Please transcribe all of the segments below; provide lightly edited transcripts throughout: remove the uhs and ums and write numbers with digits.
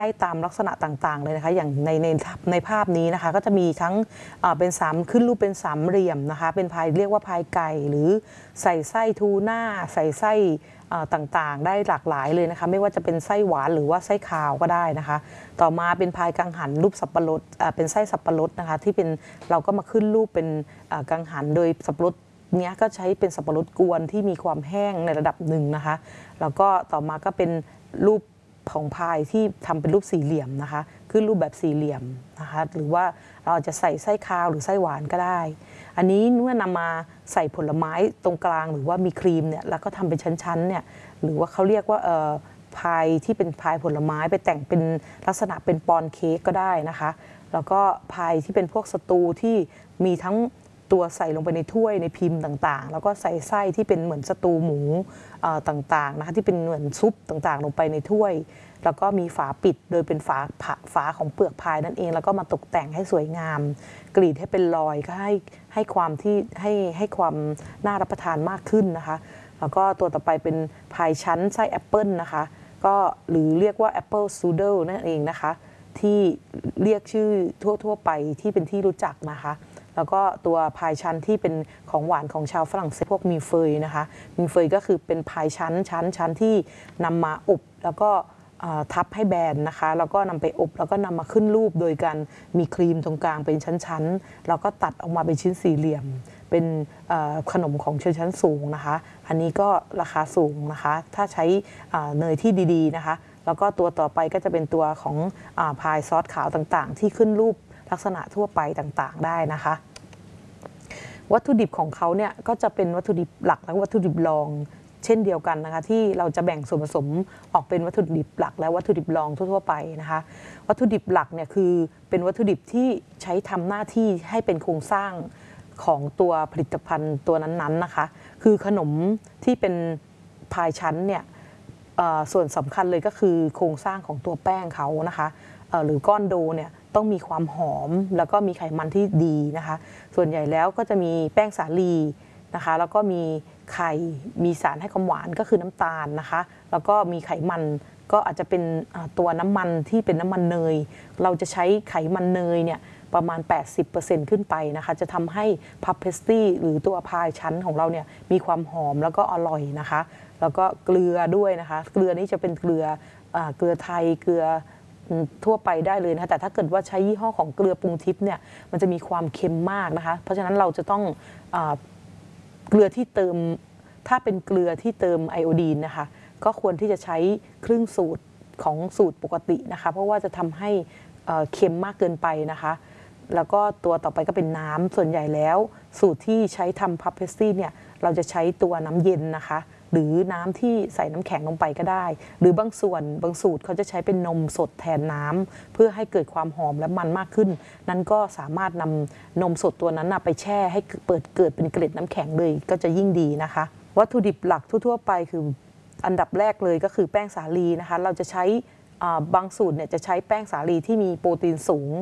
ให้ตามลักษณะต่างๆเลยนะคะอย่างในภาพนี้นะคะก็จะมีทั้งเป็นขึ้นรูปเป็นสามเหลี่ยมนะคะเป็นพายเรียกว่าพายไก่หรือใส่ไส้ทูน่าใส่ไส้ต่างๆได้หลากหลายเลยนะคะไม่ว่าจะเป็นไส้หวานหรือว่าไส้คาวก็ได้นะคะต่อมาเป็นพายกังหันรูปสับปะรดเป็นไส้สับปะรดนะคะที่เป็นเราก็มาขึ้นรูปเป็นกังหันโดยสับปะรดเนี้ยก็ใช้เป็นสับปะรดกวนที่มีความแห้งในระดับหนึ่งนะคะแล้วก็ต่อมาก็เป็นรูปของพายที่ทำเป็นรูปสี่เหลี่ยมนะคะขึ้นรูปแบบสี่เหลี่ยมนะคะหรือว่าเราจะใส่ไส้คาวหรือไส้หวานก็ได้อันนี้เมื่อนำมาใส่ผลไม้ตรงกลางหรือว่ามีครีมเนี่ยแล้วก็ทำเป็นชั้นๆเนี่ยหรือว่าเขาเรียกว่าพายที่เป็นพายผลไม้ไปแต่งเป็นลักษณะเป็นปอนเค้กก็ได้นะคะแล้วก็พายที่เป็นพวกสตูที่มีทั้งตัวใส่ลงไปในถ้วยในพิมพ์ต่างๆแล้วก็ใส่ไส้ที่เป็นเหมือนสตูหมูต่างๆนะคะที่เป็นเหมือนซุปต่างๆลงไปในถ้วยแล้วก็มีฝาปิดโดยเป็นฝาของเปลือกพายนั่นเองแล้วก็มาตกแต่งให้สวยงามกรีดให้เป็นรอยก็ให้ความที่ให้ความน่ารับประทานมากขึ้นนะคะแล้วก็ตัวต่อไปเป็นพายชั้นไส้แอปเปิลนะคะก็หรือเรียกว่าแอปเปิลซูเดิลนั่นเองนะคะที่เรียกชื่อทั่วไปที่เป็นที่รู้จักนะคะแล้วก็ตัวพายชั้นที่เป็นของหวานของชาวฝรั่งเศสพวกมีเฟยนะคะมีเฟยก็คือเป็นพายชั้นที่นำมาอบแล้วก็ทับให้แบนนะคะแล้วก็นำไปอบแล้วก็นำมาขึ้นรูปโดยการมีครีมตรงกลางเป็นชั้นๆแล้วก็ตัดออกมาเป็นชิ้นสี่เหลี่ยมเป็นขนมของชนชั้นสูงนะคะอันนี้ก็ราคาสูงนะคะถ้าใช้เนยที่ดีๆนะคะแล้วก็ตัวต่อไปก็จะเป็นตัวของพายซอสขาวต่างๆที่ขึ้นรูปลักษณะทั่วไปต่างๆได้นะคะวัตถุดิบของเขาเนี่ยก็จะเป็นวัตถุดิบหลักและวัตถุดิบรองเช่นเดียวกันนะคะที่เราจะแบ่งส่วนผสมออกเป็นวัตถุดิบหลักและวัตถุดิบรองทั่วๆไปนะคะวัตถุดิบหลักเนี่ยคือเป็นวัตถุดิบที่ใช้ทำหน้าที่ให้เป็นโครงสร้างของตัวผลิตภัณฑ์ตัวนั้นๆนะคะคือขนมที่เป็นพายชั้นเนี่ยส่วนสำคัญเลยก็คือโครงสร้างของตัวแป้งเขานะคะหรือก้อนโดเนี่ยต้องมีความหอมแล้วก็มีไขมันที่ดีนะคะส่วนใหญ่แล้วก็จะมีแป้งสาลีนะคะแล้วก็มีไข่มีสารให้ความหวานก็คือน้ำตาลนะคะแล้วก็มีไขมันก็อาจจะเป็นตัวน้ำมันที่เป็นน้ำมันเนยเราจะใช้ไขมันเนยเนี่ยประมาณ 80% ขึ้นไปนะคะจะทำให้พัฟเพสตรีหรือตัวพายชั้นของเราเนี่ยมีความหอมแล้วก็อร่อยนะคะแล้วก็เกลือด้วยนะคะเกลือนี้จะเป็นเกลือไทยเกลือทั่วไปได้เลยนะคะแต่ถ้าเกิดว่าใช้ยี่ห้อของเกลือปรุงทิพย์เนี่ยมันจะมีความเค็มมากนะคะเพราะฉะนั้นเราจะต้องเกลือที่เติมถ้าเป็นเกลือที่เติมไอโอดีนนะคะก็ควรที่จะใช้ครึ่งสูตรของสูตรปกตินะคะเพราะว่าจะทำให้เค็มมากเกินไปนะคะแล้วก็ตัวต่อไปก็เป็นน้ำส่วนใหญ่แล้วสูตรที่ใช้ทำพัฟเพสตรีเนี่ยเราจะใช้ตัวน้ำเย็นนะคะหรือน้ำที่ใส่น้ำแข็งลงไปก็ได้หรือบางสูตรเขาจะใช้เป็นนมสดแทนน้ำเพื่อให้เกิดความหอมและมันมากขึ้นนั้นก็สามารถนำนมสดตัวนั้นไปแช่ให้เกิดเป็นเกล็ดน้ำแข็งเลยก็จะยิ่งดีนะคะวัตถุดิบหลักทั่วๆไปคืออันดับแรกเลยก็คือแป้งสาลีนะคะเราจะใช้บางสูตรเนี่ยจะใช้แป้งสาลีที่มีโปรตีนสูง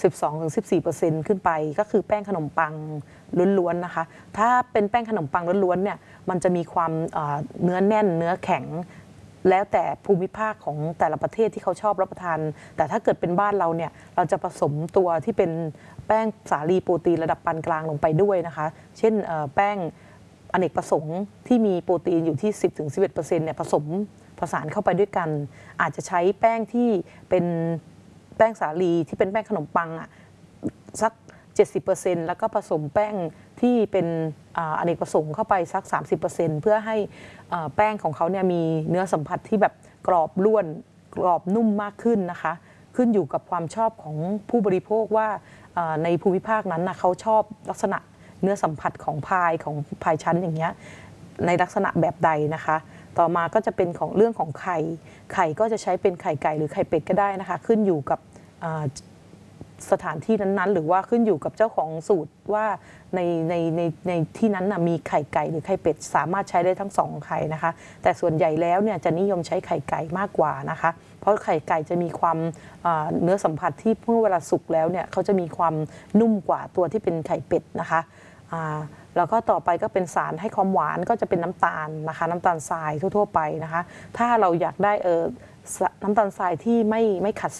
12-14% ขึ้นไปก็คือแป้งขนมปังล้วนๆนะคะถ้าเป็นแป้งขนมปังล้วนๆเนี่ยมันจะมีความเนื้อแน่นเนื้อแข็งแล้วแต่ภูมิภาคของแต่ละประเทศที่เขาชอบรับประทานแต่ถ้าเกิดเป็นบ้านเราเนี่ยเราจะผสมตัวที่เป็นแป้งสาลีโปรตีนระดับปานกลางลงไปด้วยนะคะเช่นแป้งอเนกประสงค์ที่มีโปรตีนอยู่ที่ 10-11% เนี่ยผสานเข้าไปด้วยกันอาจจะใช้แป้งที่เป็นแป้งสาลีที่เป็นแป้งขนมปังสัก 70% แล้วก็ผสมแป้งที่เป็นอเนกประสงค์เข้าไปสัก 30% เพื่อให้แป้งของเขาเนี่ยมีเนื้อสัมผัสที่แบบกรอบล้วนกรอบนุ่มมากขึ้นนะคะขึ้นอยู่กับความชอบของผู้บริโภคว่าในภูมิภาคนั้นเขาชอบลักษณะเนื้อสัมผัสของพายชั้นอย่างเงี้ยในลักษณะแบบใดนะคะต่อมาก็จะเป็นของเรื่องของไข่ก็จะใช้เป็นไข่ไก่หรือไข่เป็ดก็ได้นะคะขึ้นอยู่กับสถานที่นั้นๆหรือว่าขึ้นอยู่กับเจ้าของสูตรว่าในที่นั้นมีไข่ไก่หรือไข่เป็ดสามารถใช้ได้ทั้ง2ไข่นะคะแต่ส่วนใหญ่แล้วเนี่ยจะนิยมใช้ไข่ไก่มากกว่านะคะเพราะไข่ไก่จะมีความเนื้อสัมผัสที่เมื่อเวลาสุกแล้วเนี่ยเขาจะมีความนุ่มกว่าตัวที่เป็นไข่เป็ดนะคะแล้วก็ต่อไปก็เป็นสารให้ความหวานก็จะเป็นน้ำตาลนะคะน้ำตาลทรายทั่วๆไปนะคะถ้าเราอยากได้น้ำตาลทรายที่ไม่ขัด